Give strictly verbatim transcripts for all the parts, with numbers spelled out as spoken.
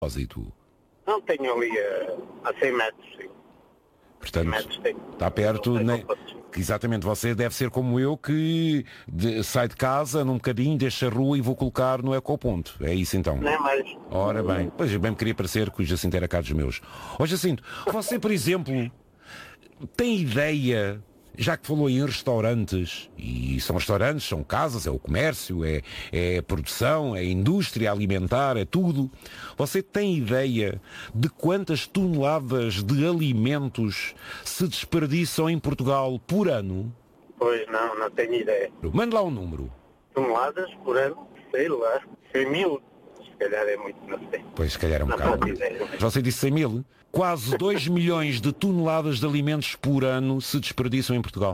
propósito? Não, tenho ali a, a cem metros, sim. Portanto, metros, tem. está perto, né? Exatamente, você deve ser como eu que de, sai de casa num bocadinho, deixa a rua e vou colocar no ecoponto. É isso então? Não é mais. Ora bem, pois bem me queria parecer que o Jacinto era cá dos meus. Ó Jacinto, você, por exemplo, tem ideia, já que falou em restaurantes, e são restaurantes, são casas, é o comércio, é, é a produção, é a indústria alimentar, é tudo. Você tem ideia de quantas toneladas de alimentos se desperdiçam em Portugal por ano? Pois não, não tenho ideia. Mande lá um número. Toneladas por ano, sei lá, cem mil. Se calhar é muito, não sei. Pois, se calhar é um não bocado. Ideia. Você disse cem mil? Quase dois milhões de toneladas de alimentos por ano se desperdiçam em Portugal.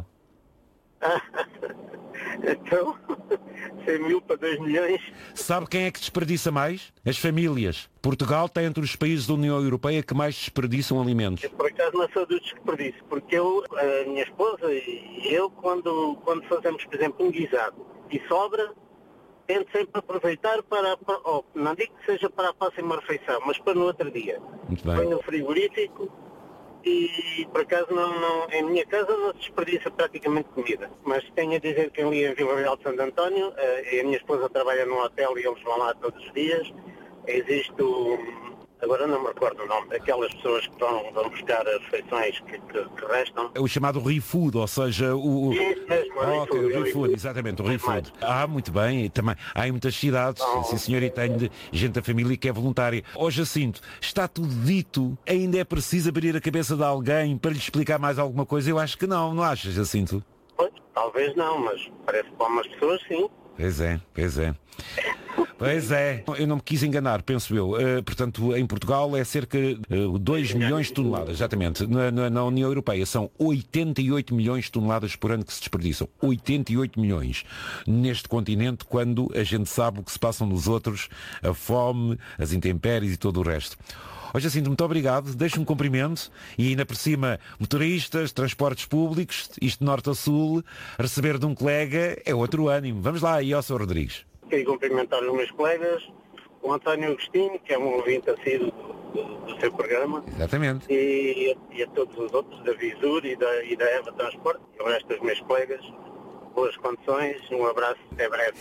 Então, cem mil para dois milhões. Sabe quem é que desperdiça mais? As famílias. Portugal está entre os países da União Europeia que mais desperdiçam alimentos. Eu, por acaso, não sou do desperdício, porque eu, a minha esposa e eu, quando, quando fazemos, por exemplo, um guisado e sobra, tento sempre aproveitar para, para oh, não digo que seja para a próxima refeição, mas para no outro dia. Muito bem. Põe no frigorífico e, por acaso, não, não, em minha casa não se desperdiça praticamente comida. Mas tenho a dizer que ali em Vila Real de Santo António, a, a minha esposa trabalha num hotel e eles vão lá todos os dias. Existe um... Agora não me recordo o nome, aquelas pessoas que vão, vão buscar as refeições que, que, que restam. É o chamado ReFood, ou seja, o... Isso mesmo, oh, o okay, ReFood. ReFood, exatamente, o ReFood. Ah, muito bem, e também há em muitas cidades, oh. sim senhor, e tenho de gente da família que é voluntária. Ó Jacinto, está tudo dito, ainda é preciso abrir a cabeça de alguém para lhe explicar mais alguma coisa? Eu acho que não, não achas, Jacinto? Pois, talvez não, mas parece que para umas pessoas sim. Pois é, pois é. Pois é, eu não me quis enganar, penso eu. Uh, portanto, em Portugal é cerca de uh, dois milhões de toneladas, exatamente. Na, na, na União Europeia são oitenta e oito milhões de toneladas por ano que se desperdiçam. oitenta e oito milhões. Neste continente, quando a gente sabe o que se passam nos outros, a fome, as intempéries e todo o resto. Ó Jacinto, muito obrigado, deixe-me um cumprimento e ainda por cima, motoristas, transportes públicos, isto de norte a sul, receber de um colega é outro ânimo. Vamos lá, e ao senhor Rodrigues. Quero cumprimentar os meus colegas, o António Agostinho, que é um ouvinte assíduo do, do, do seu programa. Exatamente. E, e a todos os outros, da Visur e da, e da Eva Transporte, e o resto dos meus colegas. Boas condições, um abraço, até breve.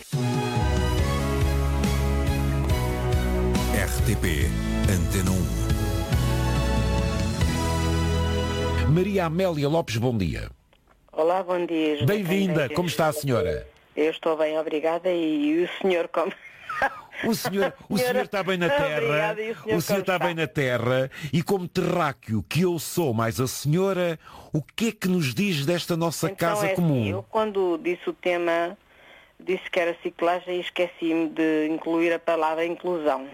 R T P Antena um. Maria Amélia Lopes, bom dia. Olá, bom dia. Bem-vinda, como está a senhora? Eu estou bem, obrigada. E o senhor como... O senhor, o senhor está bem na terra, Obrigada, e o senhor, o senhor está, está bem na terra e como terráqueo que eu sou, mais a senhora, o que é que nos diz desta nossa então, casa é comum? Assim, eu quando disse o tema, disse que era ciclagem e esqueci-me de incluir a palavra inclusão.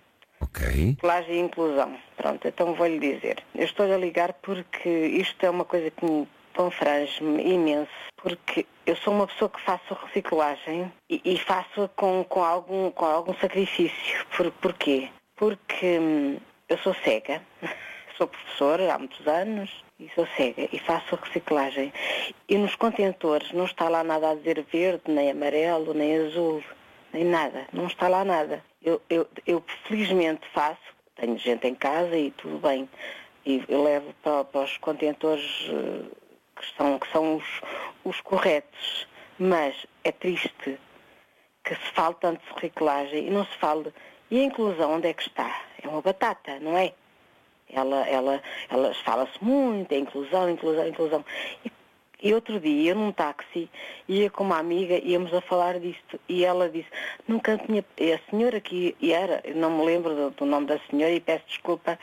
Ok. Ciclagem e inclusão. Pronto, então vou-lhe dizer. Eu estou a ligar porque isto é uma coisa que me confrange-me imenso, porque eu sou uma pessoa que faço reciclagem e, e faço com, com, algum, com algum sacrifício. Por, porquê? Porque hum, eu sou cega, sou professora há muitos anos e sou cega e faço reciclagem. E nos contentores não está lá nada a dizer verde, nem amarelo, nem azul, nem nada. Não está lá nada. Eu, eu, eu felizmente faço, tenho gente em casa e tudo bem. E eu levo para, para os contentores... Uh, que são, que são os, os corretos, mas é triste que se fale tanto de reciclagem e não se fale. E a inclusão onde é que está? É uma batata, não é? Ela, ela, ela fala-se muito, é inclusão, inclusão, inclusão. E, e outro dia, eu num táxi, ia com uma amiga, íamos a falar disto, e ela disse, nunca tinha... E a senhora que era, eu não me lembro do, do nome da senhora, e peço desculpa,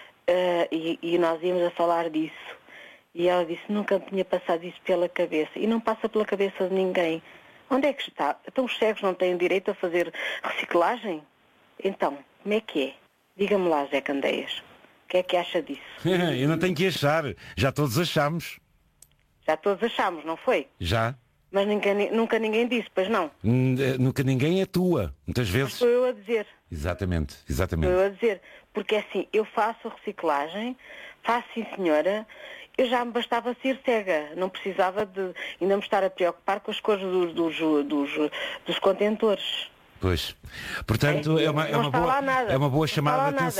uh, e, e nós íamos a falar disso. E ela disse, nunca me tinha passado isso pela cabeça. E não passa pela cabeça de ninguém. Onde é que está? Então os cegos não têm direito a fazer reciclagem? Então, como é que é? Diga-me lá, Zé Candeias. O que é que acha disso? Eu não tenho que achar. Já todos achamos. Já todos achamos, não foi? Já. Mas ninguém, nunca ninguém disse, pois não? Nunca ninguém é tua. Muitas vezes. Mas sou eu a dizer. Exatamente, exatamente. Sou eu a dizer. Porque assim, eu faço reciclagem, faço sim senhora... Eu já me bastava ser cega, não precisava de ainda me estar a preocupar com as cores dos, dos, dos, dos contentores. Pois. Portanto, é, é, uma, é, não uma, está boa, lá nada. é uma boa Não está chamada lá de atenção. nada.